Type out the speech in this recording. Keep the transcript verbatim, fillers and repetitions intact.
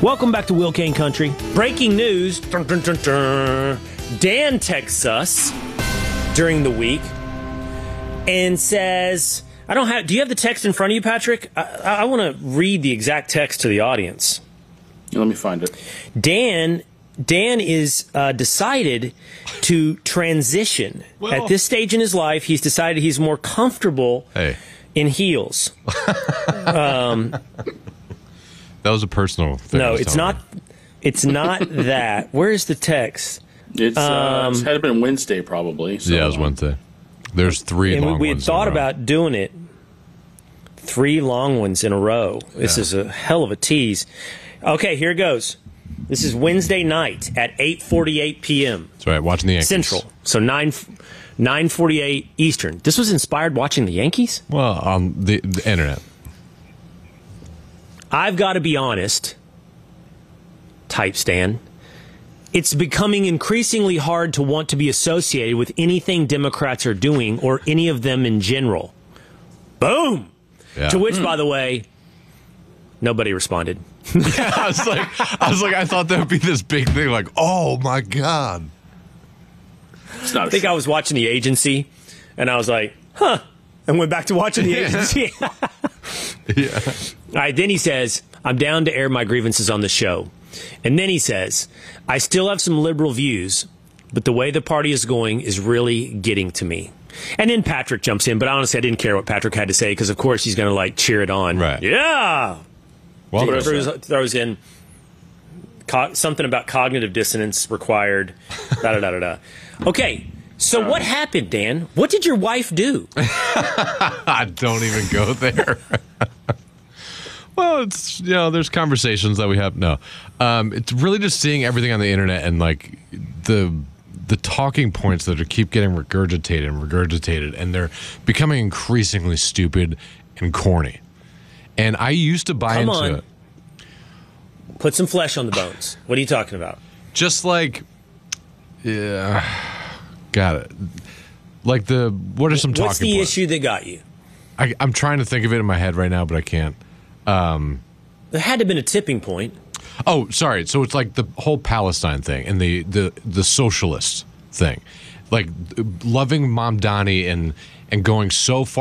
Welcome back to Will Kane Country. Breaking news. Dun, dun, dun, dun. Dan texts us during the week and says, I don't have, do you have the text in front of you, Patrick? I, I want to read the exact text to the audience. Let me find it. Dan Dan is uh, decided to transition. Well, at this stage in his life, he's decided he's more comfortable hey. in heels. um, that was a personal thing. No, it's not. Me. It's not that. Where's the text? It's, uh, Um, it had been Wednesday, probably. So, yeah, it was Wednesday. There's three and long we, we had ones thought in a row. about doing it. Three long ones in a row. This Yeah. is a hell of a tease. Okay, here it goes. This is Wednesday night at eight forty-eight p.m. That's right, watching the Yankees. Central. So nine nine forty-eight Eastern. This was inspired watching the Yankees? Well, on the, the internet. I've got to be honest, type Stan. It's becoming increasingly hard to want to be associated with anything Democrats are doing or any of them in general. Boom! Yeah. To which, by the way, nobody responded. Yeah, I was like, I was like, I thought that would be this big thing. Like, oh my god! It's not I think I was watching The Agency, and I was like, huh, and went back to watching The Yeah. Agency. Yeah. All right, then he says, I'm down to air my grievances on the show. And then he says, I still have some liberal views, but the way the party is going is really getting to me. And then Patrick jumps in, but honestly, I didn't care what Patrick had to say because, of course, he's going to, like, cheer it on. Right. Yeah! Well, He there's throws, that. throws in co- something about cognitive dissonance required. da da da da da. Okay, so what happened, Dan? What did your wife do? I don't even go there. Well, it's, you know, there's conversations that we have. No, um, it's really just seeing everything on the internet and like the the talking points that are keep getting regurgitated and regurgitated, and they're becoming increasingly stupid and corny. And I used to buy Come into on. it. Put some flesh on the bones. What are you talking about? Just like, yeah, got it. Like the what are some What's talking the points? issue that got you? I, I'm trying to think of it in my head right now, but I can't. Um, There had to have been a tipping point. oh, sorry. So it's like the whole Palestine thing and the the the socialist thing, like loving Mamdani and and going so far.